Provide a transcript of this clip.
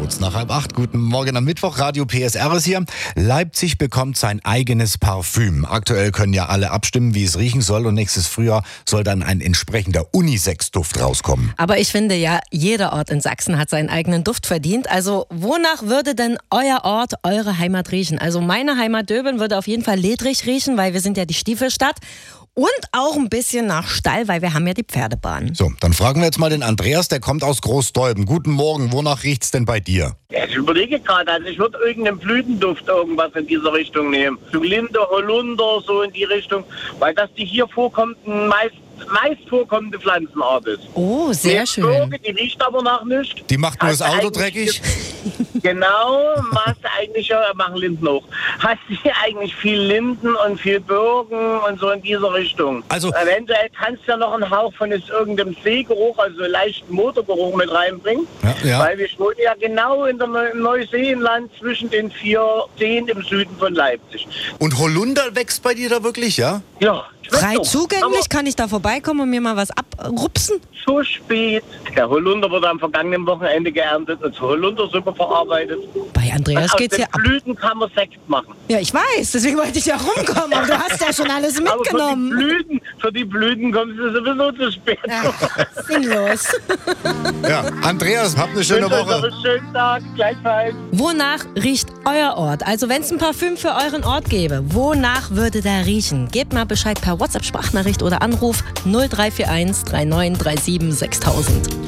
kurz nach 7:30. Guten Morgen am Mittwoch. Radio PSR ist hier. Leipzig bekommt sein eigenes Parfüm. Aktuell können ja alle abstimmen, wie es riechen soll. Und nächstes Frühjahr soll dann ein entsprechender Unisex-Duft rauskommen. Aber ich finde ja, jeder Ort in Sachsen hat seinen eigenen Duft verdient. Also wonach würde denn euer Ort, eure Heimat riechen? Also meine Heimat Döben würde auf jeden Fall ledrig riechen, weil wir sind ja die Stiefelstadt. Und auch ein bisschen nach Stall, weil wir haben ja die Pferdebahn. So, dann fragen wir jetzt mal den Andreas, der kommt aus Großdolben. Guten Morgen, wonach riecht's denn bei dir? Ja, ich überlege gerade, also ich würde irgendeinen Blütenduft irgendwas in diese Richtung nehmen. So Linde, Holunder, so in die Richtung, weil das die hier vorkommenden meist vorkommende Pflanzenart ist. Oh, sehr schön. Birke, die riecht aber nach nichts. Die macht nur das Auto dreckig? Genau, machen Linden auch. Hast du hier eigentlich viel Linden und viel Birken und so in diese Richtung? Also eventuell kannst du ja noch einen Hauch von irgendeinem Seegeruch, also leichten Motorgeruch mit reinbringen. Ja. Weil wir wohnen ja genau in der Neuseenland zwischen den 4 Seen im Süden von Leipzig. Und Holunder wächst bei dir da wirklich, ja? Ja. Frei zugänglich, kann ich da vorbeikommen und mir mal was abrupsen? So spät. Der Holunder wurde am vergangenen Wochenende geerntet und zur Holundersuppe verarbeitet. Bei Andreas geht's ja ab. Aus den Blüten kann man Sekt machen. Ja, ich weiß, deswegen wollte ich ja rumkommen, aber du hast ja schon alles mitgenommen. Aber für die Blüten kommst du sowieso zu spät. Ja, sinnlos. Ja, Andreas, habt eine schöne Woche. Noch einen schönen Tag, gleichfalls. Wonach riecht euer Ort? Also wenn es ein Parfüm für euren Ort gäbe, wonach würde der riechen? Gebt mal Bescheid per WhatsApp-Sprachnachricht oder Anruf 0341 3937 6000.